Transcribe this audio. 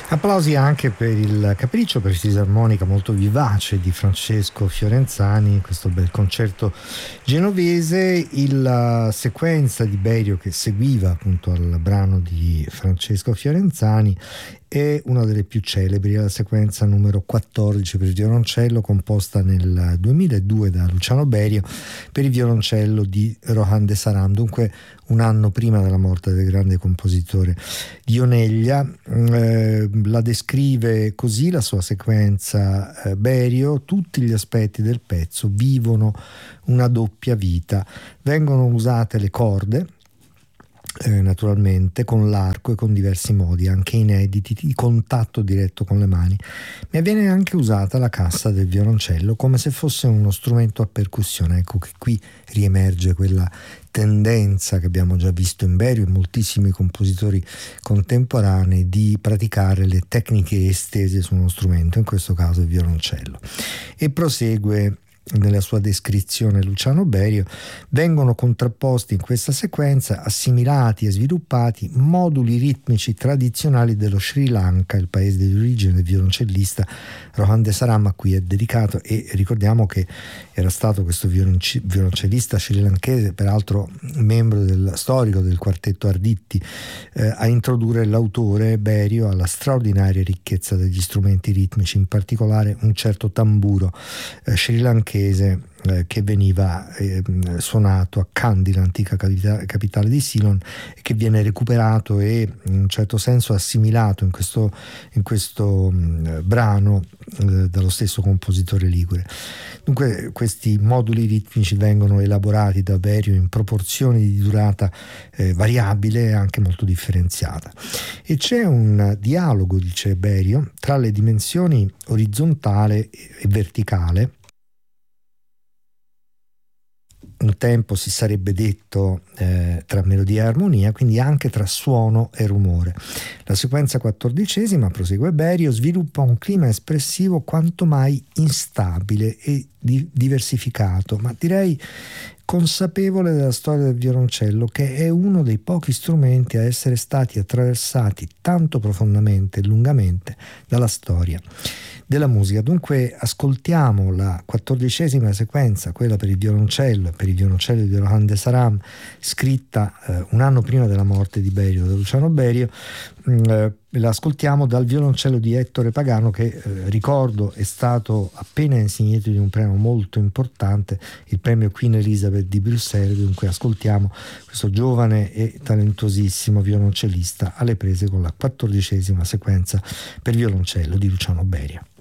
Applausi anche per il capriccio per fisarmonica molto vivace di Francesco Fiorenzani, questo bel concerto genovese. La sequenza di Berio che seguiva appunto al brano di Francesco Fiorenzani è una delle più celebri, la sequenza numero 14 per il violoncello, composta nel 2002 da Luciano Berio per il violoncello di Rohan de Saram, dunque un anno prima della morte del grande compositore di Oneglia. La descrive così la sua sequenza Berio: tutti gli aspetti del pezzo vivono una doppia vita, vengono usate le corde, naturalmente con l'arco e con diversi modi anche inediti di contatto diretto con le mani, ma viene anche usata la cassa del violoncello come se fosse uno strumento a percussione. Ecco che qui riemerge quella tendenza che abbiamo già visto in Berio e moltissimi compositori contemporanei di praticare le tecniche estese su uno strumento, in questo caso il violoncello. E prosegue nella sua descrizione Luciano Berio: vengono contrapposti in questa sequenza, assimilati e sviluppati, moduli ritmici tradizionali dello Sri Lanka, il paese di origine del violoncellista Rohan de Saram, a cui è dedicato. E ricordiamo che era stato questo violoncellista srilankese, peraltro membro storico del quartetto Arditti, a introdurre l'autore Berio alla straordinaria ricchezza degli strumenti ritmici, in particolare un certo tamburo srilankese che veniva suonato a Kandy, l'antica capitale di Ceylon, e che viene recuperato e in un certo senso assimilato in questo brano dallo stesso compositore ligure. Dunque questi moduli ritmici vengono elaborati da Berio in proporzioni di durata variabile e anche molto differenziata, e c'è un dialogo, dice Berio, tra le dimensioni orizzontale e verticale. Un tempo si sarebbe detto tra melodia e armonia, quindi anche tra suono e rumore. La sequenza 14ª, prosegue Berio, sviluppa un clima espressivo quanto mai instabile e diversificato, ma direi consapevole della storia del violoncello, che è uno dei pochi strumenti a essere stati attraversati tanto profondamente e lungamente dalla storia della musica. Dunque ascoltiamo la 14ª sequenza, quella per il violoncello e per il violoncello di Rohan de Saram, scritta un anno prima della morte di Berio, da Luciano Berio. La ascoltiamo dal violoncello di Ettore Pagano, che ricordo è stato appena insignito di un premio molto importante, il premio Queen Elizabeth di Bruxelles. Dunque ascoltiamo questo giovane e talentuosissimo violoncellista alle prese con la 14ª sequenza per violoncello di Luciano Berio.